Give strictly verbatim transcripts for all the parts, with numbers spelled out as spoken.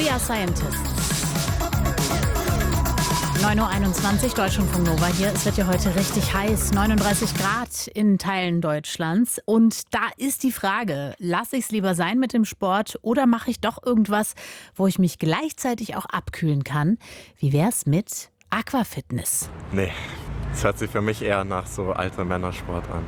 We Are Scientists. neun Uhr einundzwanzig, Deutschlandfunk Nova hier. Es wird ja heute richtig heiß, neununddreißig Grad in Teilen Deutschlands. Und da ist die Frage, lasse ich es lieber sein mit dem Sport oder mache ich doch irgendwas, wo ich mich gleichzeitig auch abkühlen kann? Wie wär's mit Aquafitness? Nee, das hört sich für mich eher nach so alter Männersport an.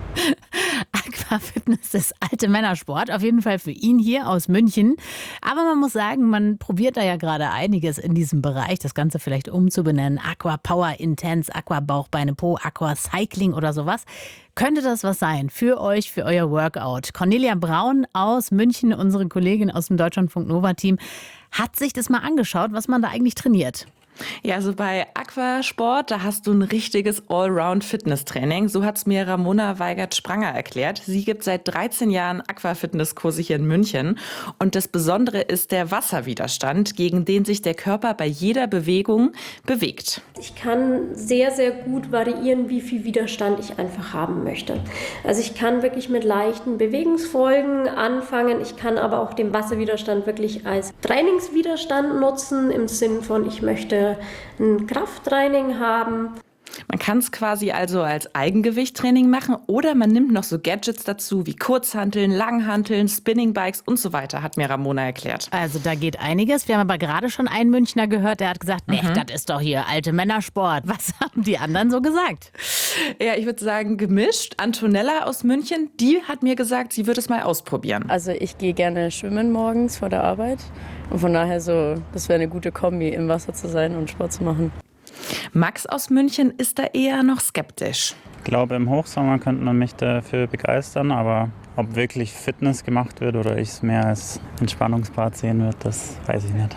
Aquafitness ist alte Männersport, auf jeden Fall für ihn hier aus München. Aber man muss sagen, man probiert da ja gerade einiges in diesem Bereich, das Ganze vielleicht umzubenennen. Aqua Power Intense, Aqua Bauch, Beine, Po, Aqua Cycling oder sowas. Könnte das was sein für euch, für euer Workout? Cornelia Braun aus München, unsere Kollegin aus dem Deutschlandfunk Nova Team, hat sich das mal angeschaut, was man da eigentlich trainiert. Ja, also bei Aquasport, da hast du ein richtiges Allround-Fitness-Training. So hat es mir Ramona Weigert-Spranger erklärt. Sie gibt seit dreizehn Jahren Aquafitness-Kurse hier in München. Und das Besondere ist der Wasserwiderstand, gegen den sich der Körper bei jeder Bewegung bewegt. Ich kann sehr, sehr gut variieren, wie viel Widerstand ich einfach haben möchte. Also ich kann wirklich mit leichten Bewegungsfolgen anfangen. Ich kann aber auch den Wasserwiderstand wirklich als Trainingswiderstand nutzen, im Sinn von, ich möchte ein Krafttraining haben. Man kann es quasi also als Eigengewichttraining machen oder man nimmt noch so Gadgets dazu wie Kurzhanteln, Langhanteln, Spinningbikes und so weiter, hat mir Ramona erklärt. Also da geht einiges. Wir haben aber gerade schon einen Münchner gehört, der hat gesagt, nee, Mhm. das ist doch hier alte Männersport. Was haben die anderen so gesagt? Ja, ich würde sagen gemischt. Antonella aus München, die hat mir gesagt, sie würde es mal ausprobieren. Also ich gehe gerne schwimmen morgens vor der Arbeit und von daher so, das wäre eine gute Kombi, im Wasser zu sein und Sport zu machen. Max aus München ist da eher noch skeptisch. Ich glaube, im Hochsommer könnte man mich dafür begeistern, aber ob wirklich Fitness gemacht wird oder ich es mehr als Entspannungspart sehen wird, das weiß ich nicht.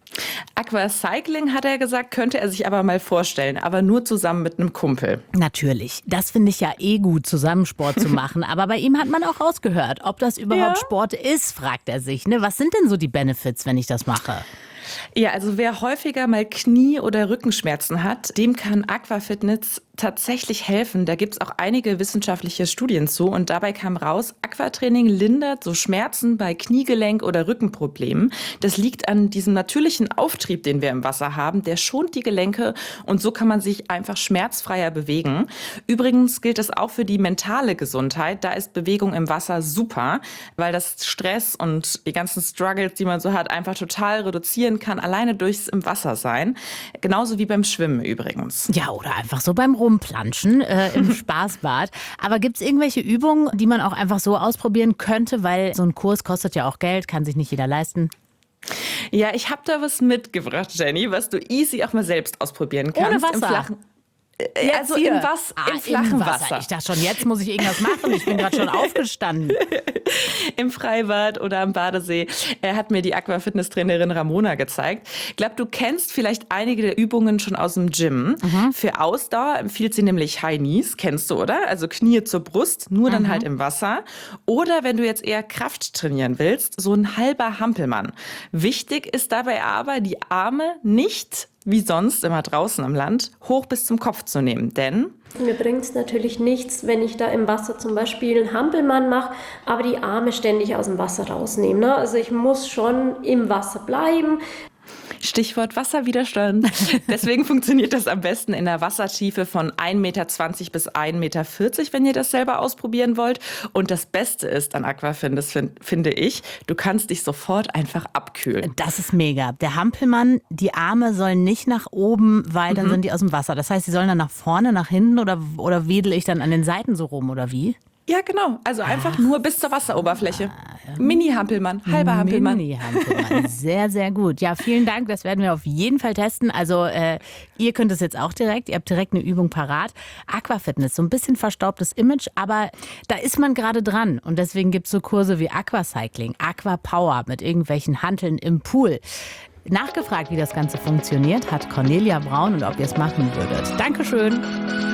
Aquacycling, hat er gesagt, könnte er sich aber mal vorstellen, aber nur zusammen mit einem Kumpel. Natürlich, das finde ich ja eh gut, zusammen Sport zu machen. Aber bei ihm hat man auch rausgehört, ob das überhaupt Ja. Sport ist, fragt er sich. Ne? Was sind denn so die Benefits, wenn ich das mache? Ja, also wer häufiger mal Knie- oder Rückenschmerzen hat, dem kann Aquafitness tatsächlich helfen. Da gibt es auch einige wissenschaftliche Studien zu und dabei kam raus, Aquatraining lindert so Schmerzen bei Kniegelenk- oder Rückenproblemen. Das liegt an diesem natürlichen Auftrieb, den wir im Wasser haben. Der schont die Gelenke und so kann man sich einfach schmerzfreier bewegen. Übrigens gilt das auch für die mentale Gesundheit. Da ist Bewegung im Wasser super, weil das Stress und die ganzen Struggles, die man so hat, einfach total reduzieren kann, alleine durchs im Wasser sein. Genauso wie beim Schwimmen übrigens. Ja, oder einfach so beim Rumplanschen äh, im Spaßbad. Aber gibt es irgendwelche Übungen, die man auch einfach so ausprobieren könnte? Weil so ein Kurs kostet ja auch Geld, kann sich nicht jeder leisten. Ja, ich habe da was mitgebracht, Jenny, was du easy auch mal selbst ausprobieren kannst. Ohne Wasser? Im flachen Jetzt also hier. im, Was Ah, im flachen im Wasser. Ich dachte schon, jetzt muss ich irgendwas machen. Ich bin gerade schon aufgestanden. Im Freibad oder am Badesee. Er hat mir die Aquafitness-Trainerin Ramona gezeigt. Ich glaube, du kennst vielleicht einige der Übungen schon aus dem Gym. Mhm. Für Ausdauer empfiehlt sie nämlich High Knees, kennst du, oder? Also Knie zur Brust, nur dann Mhm. halt im Wasser. Oder wenn du jetzt eher Kraft trainieren willst, so ein halber Hampelmann. Wichtig ist dabei aber, die Arme nicht wie sonst immer draußen am Land, hoch bis zum Kopf zu nehmen. Denn Mir bringt es natürlich nichts, wenn ich da im Wasser zum Beispiel einen Hampelmann mache, aber die Arme ständig aus dem Wasser rausnehme. Ne? Also ich muss schon im Wasser bleiben. Stichwort Wasserwiderstand. Deswegen funktioniert das am besten in der Wassertiefe von ein Meter zwanzig bis ein Meter vierzig, wenn ihr das selber ausprobieren wollt. Und das Beste ist an Aquafitness, find, finde ich, du kannst dich sofort einfach abkühlen. Das ist mega. Der Hampelmann, die Arme sollen nicht nach oben, weil dann Mhm. sind die aus dem Wasser. Das heißt, sie sollen dann nach vorne, nach hinten oder, oder wedel ich dann an den Seiten so rum oder wie? Ja, genau. Also einfach nur bis zur Wasseroberfläche. Mini-Hampelmann, halber Hampelmann. Mini-Hampelmann. Sehr, sehr gut. Ja, vielen Dank. Das werden wir auf jeden Fall testen. Also äh, ihr könnt es jetzt auch direkt. Ihr habt direkt eine Übung parat. Aquafitness, so ein bisschen verstaubtes Image, aber da ist man gerade dran. Und deswegen gibt es so Kurse wie Aquacycling, Aquapower mit irgendwelchen Hanteln im Pool. Nachgefragt, wie das Ganze funktioniert, hat Cornelia Braun und ob ihr es machen würdet. Dankeschön.